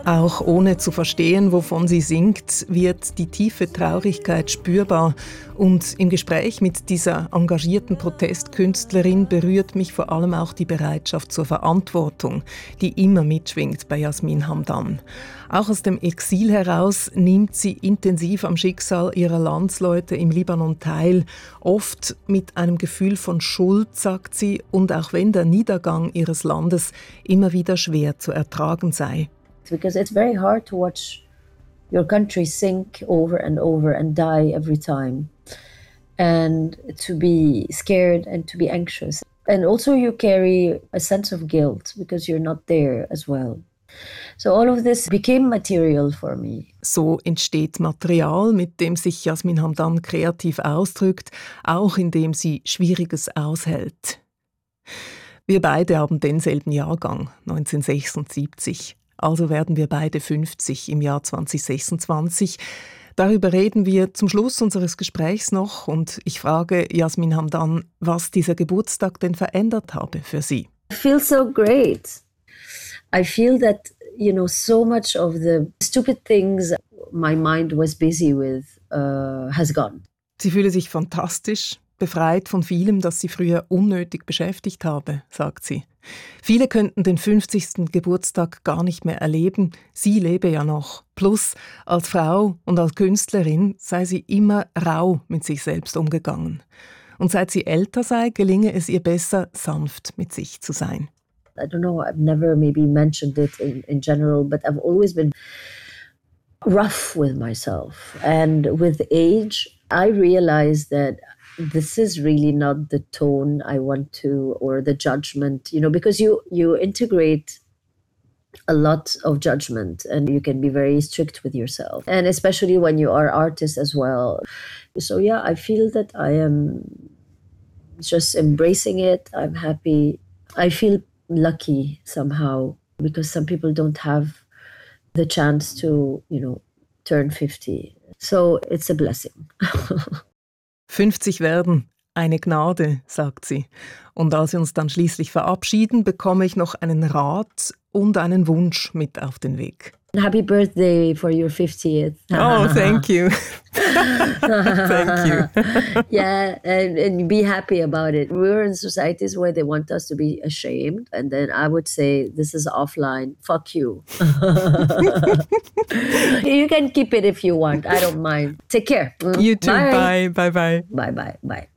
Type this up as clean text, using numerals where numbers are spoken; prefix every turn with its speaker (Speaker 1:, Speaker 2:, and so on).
Speaker 1: Auch ohne zu verstehen, wovon sie singt, wird die tiefe Traurigkeit spürbar. Und im Gespräch mit dieser engagierten Protestkünstlerin berührt mich vor allem auch die Bereitschaft zur Verantwortung, die immer mitschwingt bei Yasmin Hamdan. Auch aus dem Exil heraus nimmt sie intensiv am Schicksal ihrer Landsleute im Libanon teil. Oft mit einem Gefühl von Schuld, sagt sie, und auch wenn der Niedergang ihres Landes immer wieder schwer zu ertragen sei.
Speaker 2: Because it's very hard to watch your country sink over and die every time, and to be scared and to be anxious. And also you carry a sense of guilt because you're not there as well. So all of this became material for me.
Speaker 1: So entsteht Material, mit dem sich Yasmin Hamdan kreativ ausdrückt, auch indem sie Schwieriges aushält. Wir beide haben denselben Jahrgang, 1976. Also werden wir beide 50 im Jahr 2026. Darüber reden wir zum Schluss unseres Gesprächs noch und ich frage Yasmin Hamdan, was dieser Geburtstag denn verändert habe für sie.
Speaker 2: I feel so great. I feel that, so much of the stupid things my mind was busy with has gone.
Speaker 1: Sie fühle sich fantastisch, befreit von vielem, das sie früher unnötig beschäftigt habe, sagt sie. Viele könnten den 50. Geburtstag gar nicht mehr erleben. Sie lebe ja noch. Plus, als Frau und als Künstlerin sei sie immer rau mit sich selbst umgegangen. Und seit sie älter sei, gelinge es ihr besser, sanft mit sich zu sein.
Speaker 2: I don't know, I've never maybe mentioned it in general, but I've always been rough with myself. And with age, I realized that this is really not the tone I want to, or the judgment, because you integrate a lot of judgment and you can be very strict with yourself. And especially when you are artist as well. So yeah, I feel that I am just embracing it. I'm happy. I feel lucky somehow because some people don't have the chance to, turn 50. So it's a blessing.
Speaker 1: 50 werden, eine Gnade, sagt sie. Und als wir uns dann schließlich verabschieden, bekomme ich noch einen Rat und einen Wunsch mit auf den Weg.
Speaker 2: Happy birthday for your 50th.
Speaker 1: Oh, thank you. Thank you.
Speaker 2: Yeah, and be happy about it. We're in societies where they want us to be ashamed. And then I would say, this is offline. Fuck you. You can keep it if you want. I don't mind. Take care.
Speaker 1: You too.
Speaker 2: Bye.
Speaker 1: Bye. Bye.
Speaker 2: Bye. Bye. Bye.